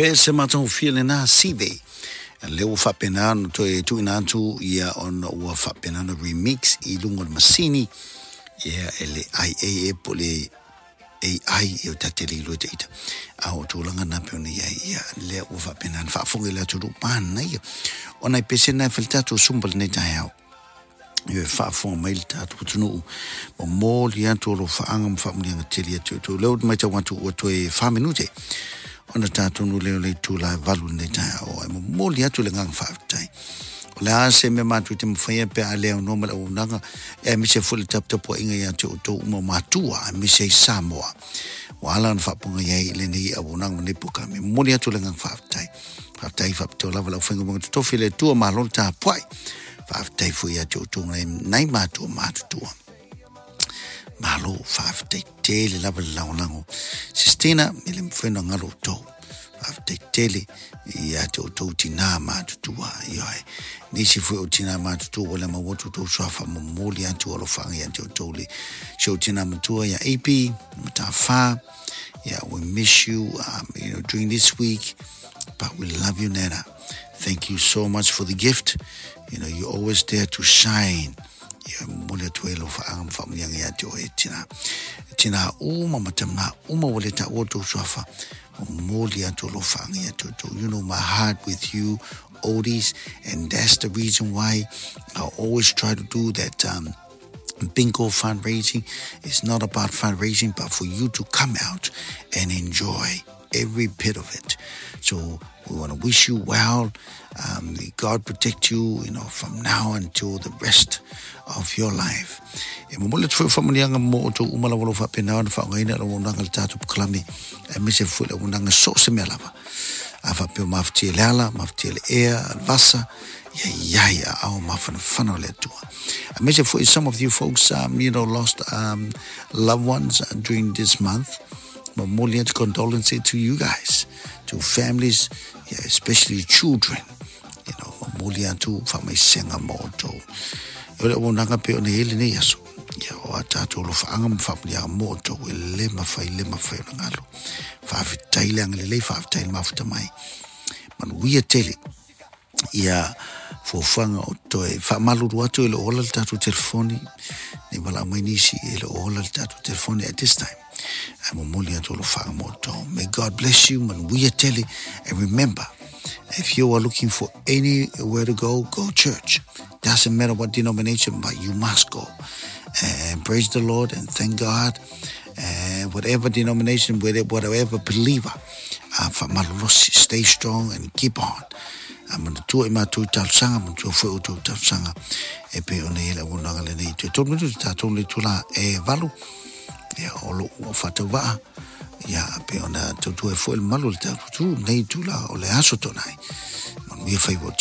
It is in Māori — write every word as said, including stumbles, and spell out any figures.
Pe se matau file na sive. Leo whapena no toi tuina atu ia on ua whapena no remix I lungo masini ia ele ai e e pole A I e o tatele I loa ita. A o tūlanga na peona ia ia lea ua whapena na whaafonga ila turu pāna ia. O nai pese na wheltatu sumbal nei tai au. Ia whaafonga mail tatu putunu o mōli atu o lo whaanga mwhamulianga teli atu. Tu leo mai tau atu ua toe whaminute. Ona tātonu leo lei tūlai valu nei tai au. Ai mo mōli atu le ngang whaafutai. O le ase me mātu te mwhaia pe a leo no mala unanga e mi se fuli tap tapu inga ia te o tō uma mātua e mi se Samoa. Wala na whapunga iai le nei a unanga ne puka me mōli atu le ngang whaafutai. Whaafutai whaafutai o lava lau whengu mga tutofi le tua mahalo tā puai. Whaafutai fui ia te o tō nai mātua mātutua. Malo whaafutai tele lava le launango. Sistina me le mwhena ngalo tō. Whaafutai tele ia te o tō tina mātutua. Ioi. Nisi fui o tina mātutua wale mawotu tō swafa momoli atu alo whanga ia te o tō le. Shio tina matua ia A P, mata wha. Yeah, we miss you, um, you know, during this week. But we love you, Nana. Thank you so much for the gift. You know, you're always there to shine. Ia mole tuelo whaanga mwhamulianga ia te o e tina. Tina uma matamna, uma wale ta oto swafa. Mole atu lo whaanga ia te o. You know my heart with you, oldies, and that's the reason why I always try to do that um, bingo fundraising. It's not about fundraising, but for you to come out and enjoy every bit of it. So we want to wish you well. Um, may God protect you, you know, from now until the rest of your life. E mo mole tfo familianga mo to umala walo fa pena na fa ngaina lo nanga tatu klami. E me se fu le nanga so se melava. A fa pe mafti lala, mafti le air, vasa. Ya ya ya au mafana fano le tua. I me se fu some of you folks um, you know, lost um, loved ones uh, during this month. Memorial condolences to you guys, to families, yeah, especially children. You know, memorial to family senga moto. Ole wonanga pe one hele ne yaso. Ya o atatu lo faanga mfamili ya moto le mafai le mafai ngalo. Fa fitaile ang le fa fitaile mafuta mai. Man we tele. Ya fo fanga o toe fa maluru atu le ola tatu telefoni. Ni wala mainisi le ola tatu telefoni at this time. May God bless you and we are telling. And remember, if you are looking for anywhere to go, go church. Doesn't matter what denomination, but you must go. And praise the Lord and thank God. And whatever denomination, whatever believer, stay strong and keep on. I'm going to do my two talsanga, I'm going to do two talsanga. Epe onela wonanga le nei. Tolu tu tatolu tula e valu. Ya olo o fatawa ya pe ona tu tu e foi malu tu nei tu la o le aso tonai man mi fai